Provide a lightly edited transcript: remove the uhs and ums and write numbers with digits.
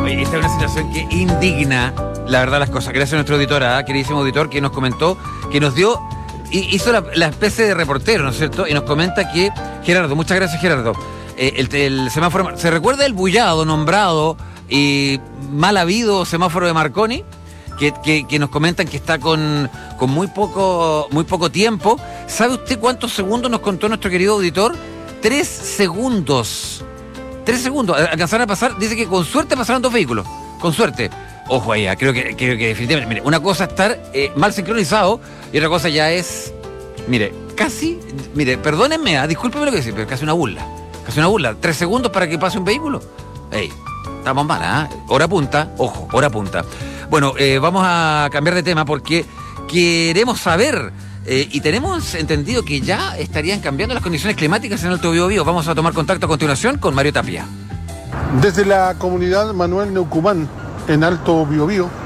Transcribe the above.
Oye, esta es una situación que indigna, la verdad, las cosas. Gracias a nuestro auditor, queridísimo auditor, que nos comentó, que nos dio, hizo la especie de reportero, ¿no es cierto? Y nos comenta que, Gerardo, muchas gracias, Gerardo, el semáforo, ¿se recuerda el bullado, nombrado y mal habido semáforo de Marconi? Que nos comentan que está con muy poco tiempo. ¿Sabe usted cuántos segundos nos contó nuestro querido auditor? 3 segundos. 3 segundos. Alcanzaron a pasar, dice que con suerte pasaron 2 vehículos. Con suerte. Ojo ahí, creo que definitivamente. Mire, una cosa es estar mal sincronizado y otra cosa ya es. Mire, casi. Mire, perdónenme, discúlpeme lo que dice, pero casi una burla. Casi una burla. 3 segundos para que pase un vehículo. Ey, estamos mal, Hora punta, ojo, hora punta. Bueno, vamos a cambiar de tema porque queremos saber y tenemos entendido que ya estarían cambiando las condiciones climáticas en Alto Biobío. Vamos a tomar contacto a continuación con Mario Tapia. Desde la comunidad Manuel Neucumán, en Alto Biobío,